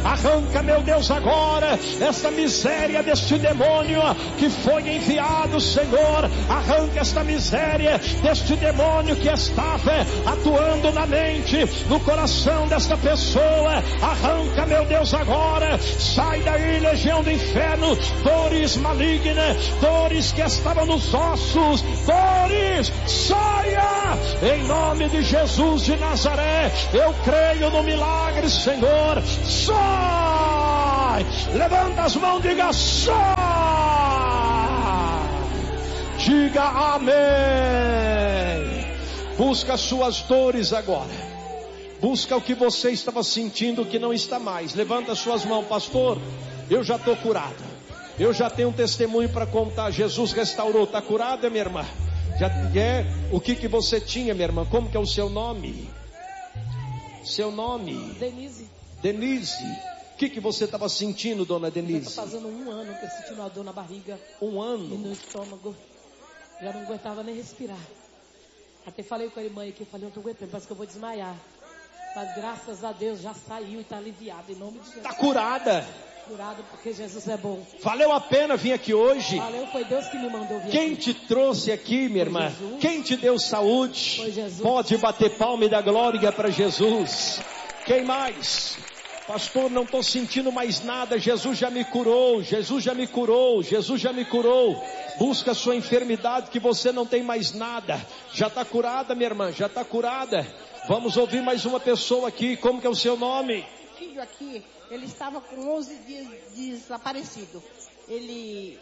Arranca, meu Deus, agora esta miséria deste demônio que foi enviado, Senhor. Arranca esta miséria deste demônio que estava atuando na mente, no coração desta pessoa. Arranca, meu Deus, agora. Sai daí, legião do inferno. Dores malignas, dores que estavam nos ossos, dores, saia em nome de Jesus de Nazaré. Eu creio no milagre, Senhor. Sai! Levanta as mãos, diga sai! Diga amém. Busca as suas dores agora. Busca o que você estava sentindo que não está mais. Levanta as suas mãos, pastor. Eu já estou curado. Eu já tenho um testemunho para contar. Jesus restaurou. Está curada, minha irmã? Já é? O que você tinha, minha irmã? Como que é o seu nome? Seu nome? Denise. Denise. O que você estava sentindo, dona Denise? Está fazendo 1 ano que eu senti uma dor na barriga. 1 ano? E no estômago. Já não aguentava nem respirar. Até falei com a irmã aqui, eu falei, eu não estou aguentando, parece que eu vou desmaiar. Mas graças a Deus já saiu e está aliviada em nome de Jesus. Está curada. Curado porque Jesus é bom. Valeu a pena vir aqui hoje. Valeu, foi Deus que me mandou vir Quem aqui. te trouxe aqui, minha irmã? Jesus. Quem te deu saúde? Foi Jesus. Pode bater palma e dar glória para Jesus. Quem mais? Pastor, não estou sentindo mais nada. Jesus já me curou. Jesus já me curou. Jesus já me curou. Busca a sua enfermidade que você não tem mais nada. Já está curada, minha irmã. Já está curada. Vamos ouvir mais uma pessoa aqui. Como que é o seu nome? O filho aqui, ele estava com 11 dias desaparecido. Ele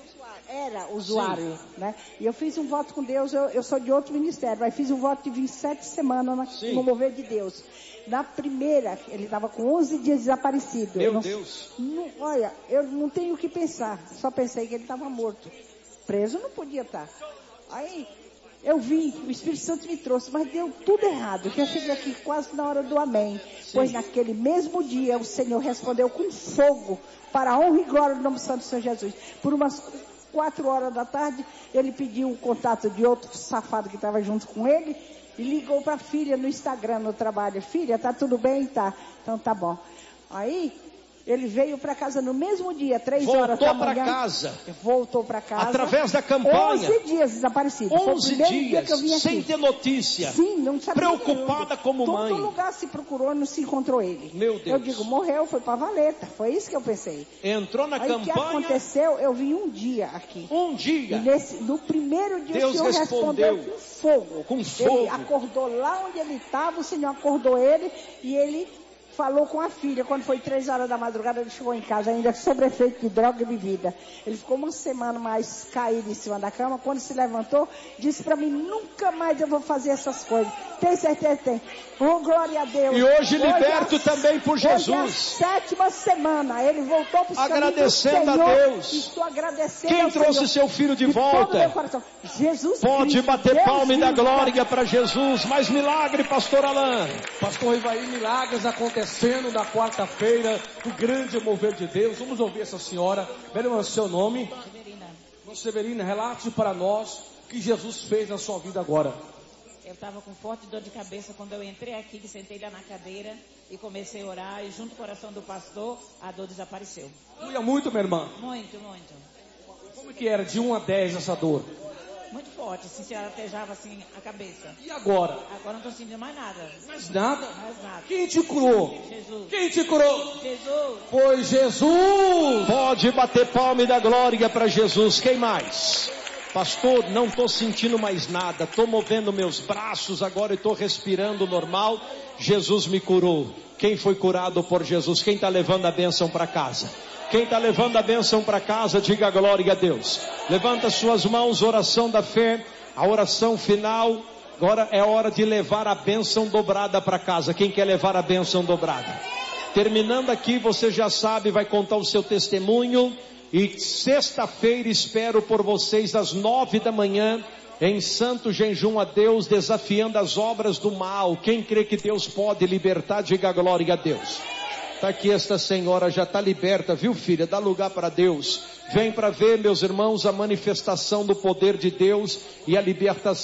era usuário, né? E eu fiz um voto com Deus, eu sou de outro ministério, mas fiz um voto de 27 semanas no mover de Deus. Na primeira, ele estava com 11 dias desaparecido. Meu Deus. Olha, eu não tenho o que pensar, só pensei que ele estava morto. Preso não podia estar. Aí, eu vim, o Espírito Santo me trouxe, mas deu tudo errado. Eu cheguei aqui quase na hora do amém. Sim. Pois naquele mesmo dia o Senhor respondeu com fogo para a honra e glória do nome santo do Senhor Jesus. Por umas 4 horas da tarde, ele pediu o contato de outro safado que estava junto com ele e ligou para a filha no Instagram, no trabalho. Filha, tá tudo bem? Tá. Então tá bom. Aí, ele veio para casa no mesmo dia, 3 horas da manhã. Voltou para casa. Através da campanha. 11 dias desaparecido. 11 dias, que eu vim aqui. sem ter notícia. Sim, não sabia. Preocupada como mãe. Todo lugar se procurou, não se encontrou ele. Meu Deus. Eu digo, morreu, foi para valeta. Foi isso que eu pensei. Entrou na campanha. Aí o que aconteceu, eu vim um dia aqui. Um dia. E no primeiro dia Deus o Senhor respondeu com fogo. Com fogo. Ele acordou lá onde ele estava, o Senhor acordou ele e ele falou com a filha. Quando foi 3 horas da madrugada, ele chegou em casa ainda sob efeito de droga e bebida. Ele ficou uma semana mais caído em cima da cama. Quando se levantou, disse para mim, nunca mais eu vou fazer essas coisas. Tem certeza? Tem. Oh, glória a Deus. E hoje liberto também por Jesus. Hoje é a 7ª semana. Ele voltou para os agradecendo a Deus. Estou agradecendo Quem ao trouxe Senhor seu filho de volta? Todo meu coração. Jesus Pode Cristo, bater Deus palma e dar vivo. glória para Jesus. Mais milagre, pastor Alain. Pastor Ivaí, milagres acontecendo na quarta-feira, o grande mover de Deus. Vamos ouvir essa senhora. Meu irmão, seu nome? Severina. Dona Severina, relate para nós o que Jesus fez na sua vida agora. Eu estava com forte dor de cabeça quando eu entrei aqui, que sentei lá na cadeira e comecei a orar, e junto com o coração do pastor, a dor desapareceu. Doía muito, minha irmã? Muito, muito. Como que era, de 1 a 10 essa dor? Muito forte, assim, se artejava assim a cabeça. E agora? Agora não estou sentindo mais nada. Mais nada? Mais nada. Quem te curou? Jesus. Quem te curou? Jesus. Foi Jesus. Pode bater palma e dar glória para Jesus. Quem mais? Pastor, não estou sentindo mais nada, estou movendo meus braços agora e estou respirando normal. Jesus me curou. Quem foi curado por Jesus? Quem está levando a bênção para casa? Quem está levando a bênção para casa, diga glória a Deus. Levanta suas mãos, oração da fé, a oração final. Agora é hora de levar a bênção dobrada para casa. Quem quer levar a bênção dobrada? Terminando aqui, você já sabe, vai contar o seu testemunho. E sexta-feira espero por vocês às 9 da manhã, em santo jejum a Deus, desafiando as obras do mal. Quem crê que Deus pode libertar, diga glória a Deus. Está aqui esta senhora, já está liberta, viu filha? Dá lugar para Deus. Vem para ver, meus irmãos, a manifestação do poder de Deus e a libertação.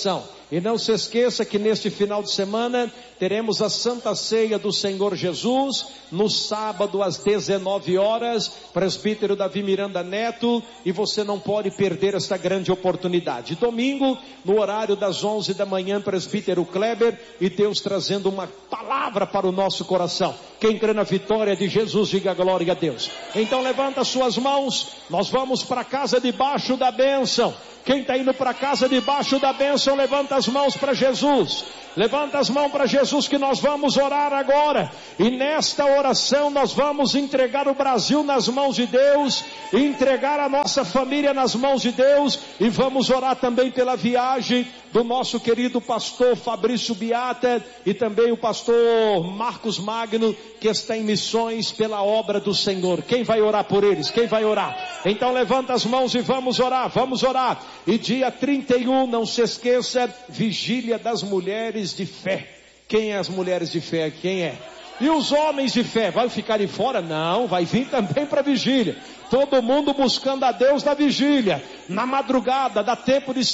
E não se esqueça que neste final de semana teremos a Santa Ceia do Senhor Jesus, no sábado às 19 horas, presbítero Davi Miranda Neto, e você não pode perder esta grande oportunidade. Domingo, no horário das 11 da manhã, presbítero Kleber, e Deus trazendo uma palavra para o nosso coração. Quem crê na vitória de Jesus, diga glória a Deus. Então levanta suas mãos, nós vamos para a casa debaixo da bênção. Quem está indo para a casa debaixo da bênção, levanta as mãos para Jesus. Levanta as mãos para Jesus, que nós vamos orar agora. E nesta oração nós vamos entregar o Brasil nas mãos de Deus, entregar a nossa família nas mãos de Deus, e vamos orar também pela viagem do nosso querido pastor Fabrício Biata e também o pastor Marcos Magno, que está em missões pela obra do Senhor. Quem vai orar por eles? Quem vai orar? Então levanta as mãos e vamos orar, vamos orar. E dia 31, não se esqueça, vigília das mulheres de fé. Quem é as mulheres de fé? Quem é? E os homens de fé, vai ficar de fora? Não, vai vir também para a vigília. Todo mundo buscando a Deus na vigília. Na madrugada, dá tempo de